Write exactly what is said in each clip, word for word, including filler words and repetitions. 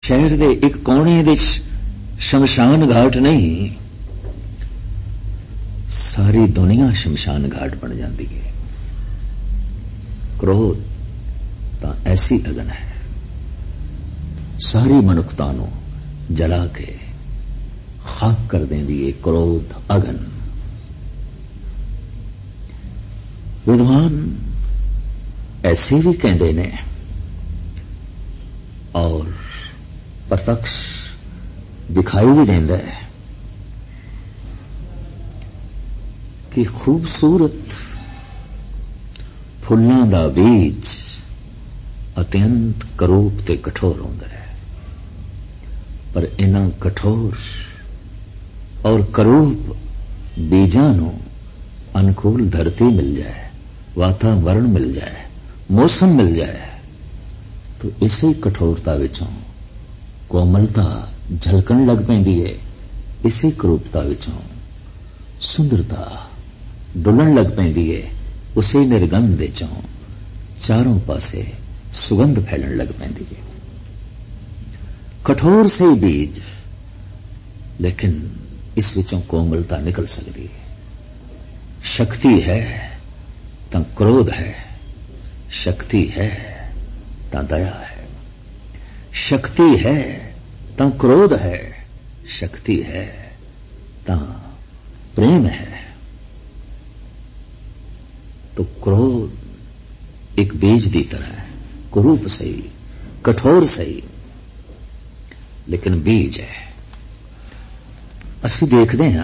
शहर दे एक कोने दे शमशान घाट नहीं, सारी दुनिया शमशान घाट बन जाती है। क्रोध तां ऐसी अगन है, सारी मनुखता नूं जला के खाक कर देंदी है क्रोध अगन। विद्वान ऐसे भी कहते ने और प्रत्यक्ष दिखाई भी देंदा है कि खूबसूरत फुल्लां दा बीज अत्यंत करूप ते कठोर होंदा है, पर इन्हां कठोर और करूप बीजां नूं अनुकूल धरती मिल जाए, वातावरण मिल जाए, मौसम मिल जाए तो इसे कठोरता विचों कोमलता झलकण लग पैंदी है, इसे करूपता विचों सुंदरता डुलण लग पैंदी है, उसे निर्गंध विचों चारों पासे सुगंध फैलण लग पैंदी है। कठोर से बीज, लेकिन इस विचों कोमलता निकल सकती है। शक्ति है तां क्रोध है, शक्ति है तां दया है, शक्ति है तां क्रोध है, शक्ति है तां प्रेम है। तो क्रोध एक बीज दी तरह है, कुरूप सही, कठोर सही, लेकिन बीज है। असीं देखते हैं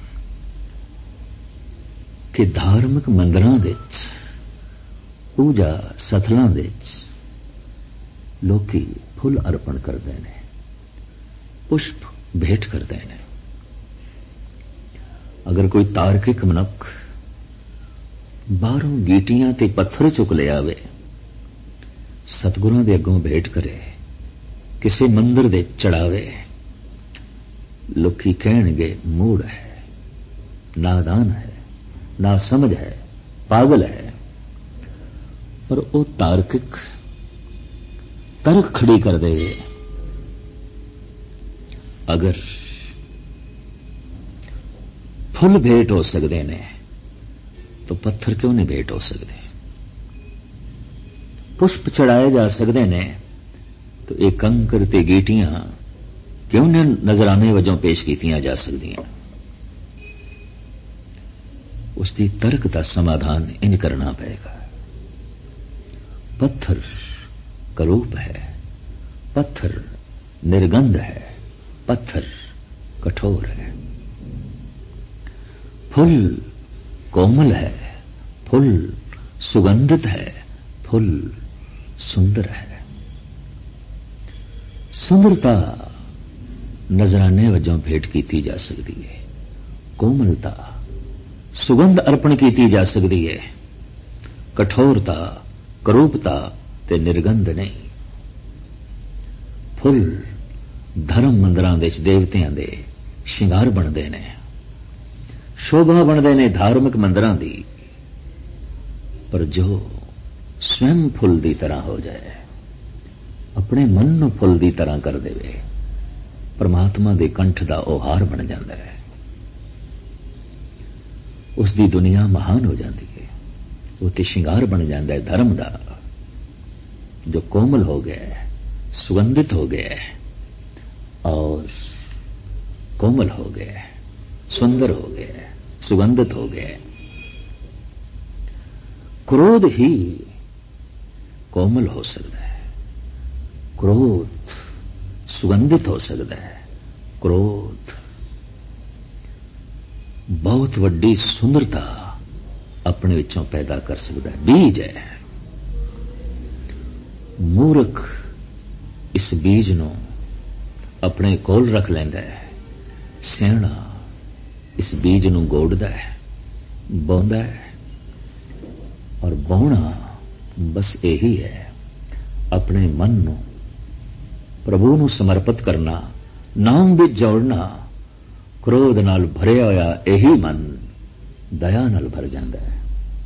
कि धार्मिक मंदिरां विच पूजा सथलां विच लोकी फुल अर्पण करते हैं, पुष्प भेंट करते हैं। अगर कोई तार्किक मनुख बाहरों गीटियां ते पत्थर चुक ले आवे, सतगुरां दे अगों भेंट करे, किसी मंदिर दे चढ़ावे, लोकी कहणगे मूड़ है, नादान है, ना समझ है, पागल है। पर वो तार्किक तर्क खड़ी कर दे, अगर फुल भेंट हो सकते ने तो पत्थर क्यों नहीं भेंट हो सकते? पुष्प चढ़ाए जा सकते ने तो एक कंकर ते गीटियां क्यों न नजराने वजों पेश कीतियां जा सकदियां? उसकी तर्क का समाधान इंज करना पड़ेगा। पत्थर करूप है, पत्थर निर्गंध है, पत्थर कठोर है। फूल कोमल है, फूल सुगंधित है, फूल सुंदर है। सुंदरता नजराने वजों भेंट की जा सकती है, कोमलता सुगंध अर्पण की जा सकती है, कठोरता करूपता ते निर्गंध नहीं। फुल धर्म मंदिरां विच देवतियां दे शिंगार बनते ने, शोभा बनते ने धार्मिक मंदिरां दी, पर जो स्वयं फुल दी तरह हो जाए, अपने मन नूं फुल दी तरह कर देवे, परमात्मा दे कंठ दा ओहार बन जाता है। उसकी दुनिया महान हो जाती है, वो ते शिंगार बन जाता है धर्म दा, जो कोमल हो गया है, सुगंधित हो गया है और कोमल हो गया है, सुंदर हो गया है, सुगंधित हो गया है। क्रोध ही कोमल हो सकता है, क्रोध सुगंधित हो सकता है, क्रोध बहुत वड्डी सुंदरता अपने विचों पैदा कर सकता है। बीज है, मूर्ख इस बीज नूं अपने कोल रख लैंदा है, सियाणा इस बीज नूं गोड़दा है, बोंदा है, और बोना बस यही है, अपने मन नूं प्रभु नूं समर्पित करना, नाम विच जोड़ना। क्रोध नाल भरिया होया यही मन दया नाल भर जाता है,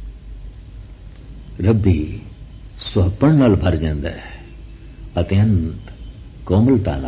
रब्बी सुहपण नाल भर जाता है, अत्यंत कोमलता नाल।